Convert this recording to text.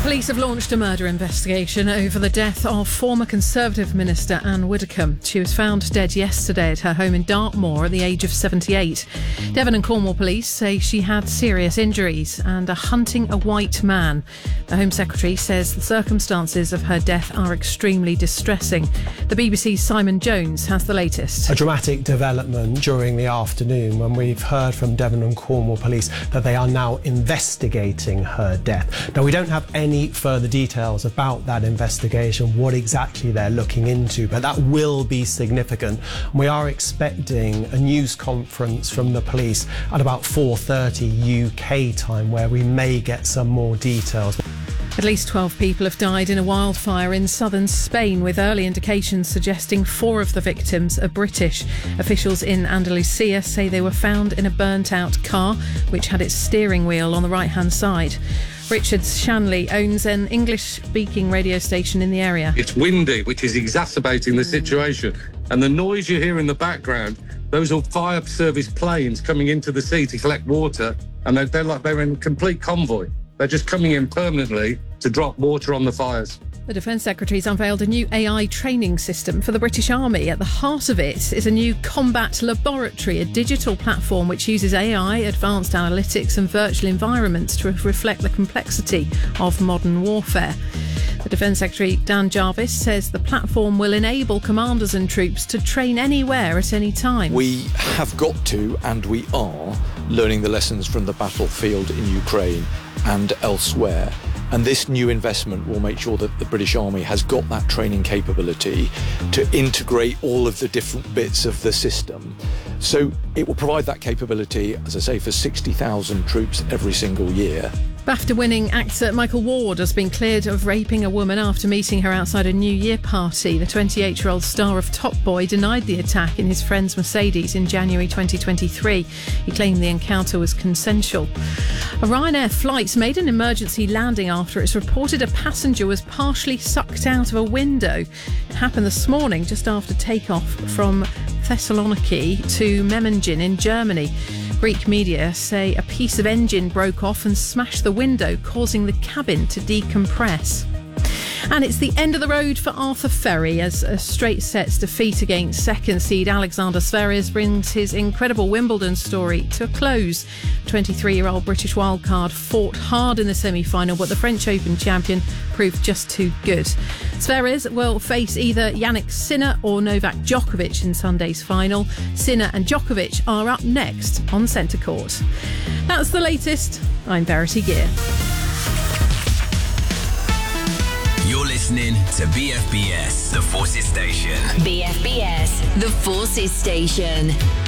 Police have launched a murder investigation over the death of former Conservative Minister Anne Widdecombe. She was found dead yesterday at her home in Dartmoor at the age of 78. Devon and Cornwall police say she had serious injuries and are hunting a white man. The Home Secretary says the circumstances of her death are extremely distressing. The BBC's Simon Jones has the latest. A dramatic development during the afternoon when we've heard from Devon and Cornwall police that they are now investigating her death. Now, we don't have any further details about that investigation, what exactly they're looking into, but that will be significant. We are expecting a news conference from the police at about 4:30 UK time where we may get some more details. At least 12 people have died in a wildfire in southern Spain, with early indications suggesting 4 of the victims are British. Officials in Andalusia say they were found in a burnt-out car, which had its steering wheel on the right-hand side. Richard Shanley owns an English-speaking radio station in the area. It's windy, which is exacerbating the situation. And the noise you hear in the background, those are fire service planes coming into the sea to collect water, and they're in complete convoy. They're just coming in permanently to drop water on the fires. The Defence Secretary's unveiled a new AI training system for the British Army. At the heart of it is a new combat laboratory, a digital platform which uses AI, advanced analytics and virtual environments to reflect the complexity of modern warfare. The Defence Secretary, Dan Jarvis, says the platform will enable commanders and troops to train anywhere at any time. We have got to, and we are, learning the lessons from the battlefield in Ukraine and elsewhere. And this new investment will make sure that the British Army has got that training capability to integrate all of the different bits of the system. So it will provide that capability, as I say, for 60,000 troops every single year. BAFTA-winning actor Michael Ward has been cleared of raping a woman after meeting her outside a New Year party. The 28-year-old star of Top Boy denied the attack in his friend's Mercedes in January 2023. He claimed the encounter was consensual. A Ryanair flight made an emergency landing after it's reported a passenger was partially sucked out of a window. It happened this morning just after takeoff from Thessaloniki to Memmingen in Germany. Greek media say a piece of engine broke off and smashed the window, causing the cabin to decompress. And it's the end of the road for Arthur Ferry as a straight sets defeat against second seed Alexander Zverev brings his incredible Wimbledon story to a close. 23-year-old British wildcard fought hard in the semi-final, but the French Open champion proved just too good. Zverev will face either Jannik Sinner or Novak Djokovic in Sunday's final. Sinner and Djokovic are up next on Centre Court. That's the latest. I'm Verity Gear. You're listening to BFBS, The Forces Station. BFBS, The Forces Station.